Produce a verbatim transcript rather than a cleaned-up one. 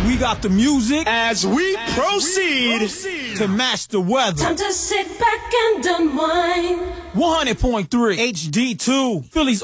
We got the music as we as proceed. We proceed to match the weather. Time to sit back and unwind. one hundred point three H D two, Philly's